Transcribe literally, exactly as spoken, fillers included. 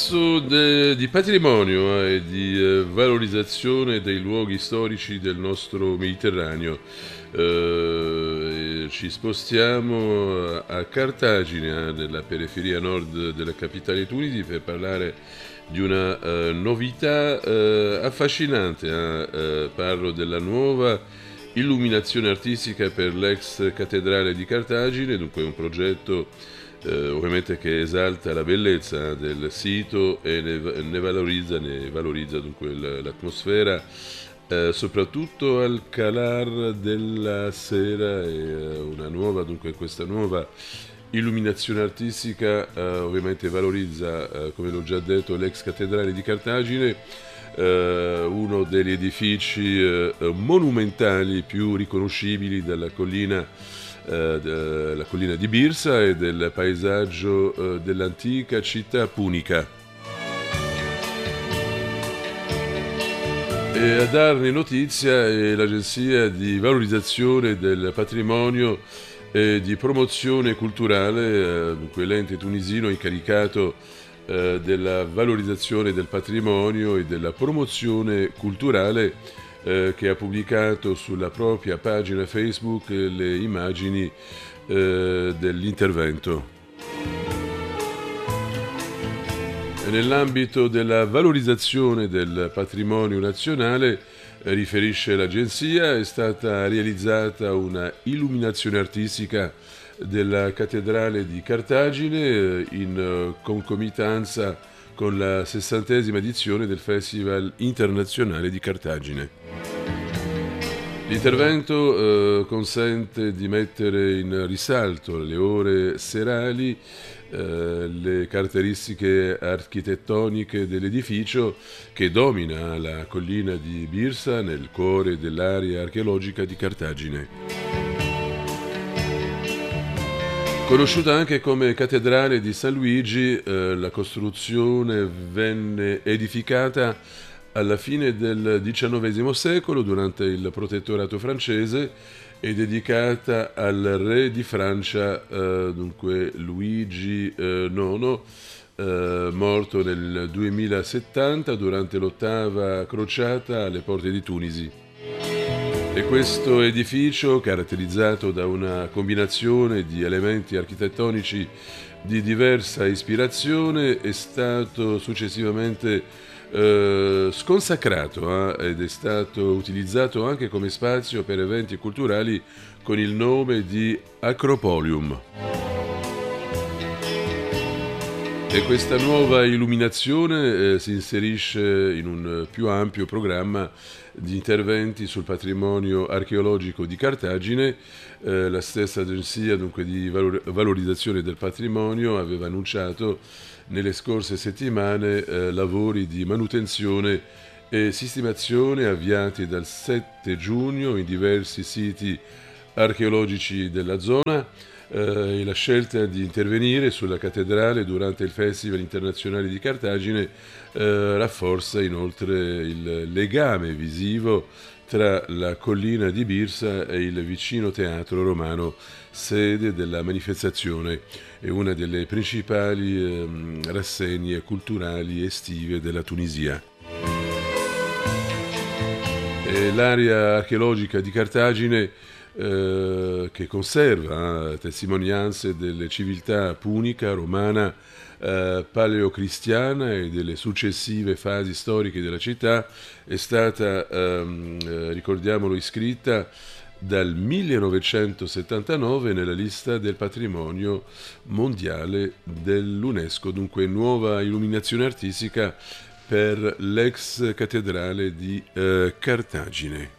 Su de di patrimonio e di, ehm, valorizzazione dei luoghi storici del nostro Mediterraneo. Uhm, e ci spostiamo a a Cartagine, nella periferia nord della capitale Tunisi, per parlare di una, uhm, novità, uhm, affascinante, ah, uhm, parlo della nuova illuminazione artistica per l'ex cattedrale di Cartagine, dunque un progetto Ehm, ovviamente che esalta la bellezza del sito e ne va ne valorizza ne valorizza dunque l l'atmosfera, ehm, soprattutto al calar della sera e ehm, una nuova dunque questa nuova illuminazione artistica, ehm, ovviamente valorizza, ehm, come l'ho già detto, l'ex cattedrale di Cartagine, ehm, uno degli edifici, ehm, monumentali più riconoscibili dalla collina eh, de- la collina di Birsa e del paesaggio eh, dell'antica città punica. E a darne notizia è l'Agenzia di valorizzazione del patrimonio e di promozione culturale, eh, dunque l'ente tunisino incaricato eh, della valorizzazione del patrimonio e della promozione culturale, eh, che ha pubblicato sulla propria pagina Facebook eh, le immagini eh, dell'intervento. E nell'ambito della valorizzazione del patrimonio nazionale, eh, riferisce l'agenzia, è stata realizzata una illuminazione artistica della cattedrale di Cartagine eh, in eh, concomitanza con la sessantesima edizione del Festival internazionale di Cartagine. L'intervento eh, consente di mettere in risalto le ore serali, eh, le caratteristiche architettoniche dell'edificio che domina la collina di Birsa nel cuore dell'area archeologica di Cartagine. Conosciuta anche come cattedrale di San Luigi, eh, la costruzione venne edificata alla fine del diciannovesimo secolo durante il protettorato francese e dedicata al re di Francia, eh, dunque Luigi eh, nono, eh, morto nel duemilasettanta durante l'ottava crociata alle porte di Tunisi. E questo edificio, caratterizzato da una combinazione di elementi architettonici di diversa ispirazione, è stato successivamente eh, sconsacrato eh, ed è stato utilizzato anche come spazio per eventi culturali con il nome di Acropolium. E questa nuova illuminazione eh, si inserisce in un più ampio programma di interventi sul patrimonio archeologico di Cartagine. Eh, la stessa agenzia dunque di valor- valorizzazione del patrimonio aveva annunciato nelle scorse settimane eh, lavori di manutenzione e sistemazione avviati dal sette giugno in diversi siti archeologici della zona. Eh, e la scelta di intervenire sulla cattedrale durante il Festival internazionale di Cartagine eh, rafforza inoltre il legame visivo tra la collina di Birsa e il vicino teatro romano, sede della manifestazione e una delle principali ehm, rassegne culturali estive della Tunisia. E l'area archeologica di Cartagine, eh, che conserva eh, testimonianze delle civiltà punica, romana, eh, paleocristiana e delle successive fasi storiche della città, è stata, ehm, eh, ricordiamolo, iscritta dal millenovecentosettantanove nella lista del patrimonio mondiale dell'UNESCO, dunque nuova illuminazione artistica per l'ex cattedrale di eh, Cartagine.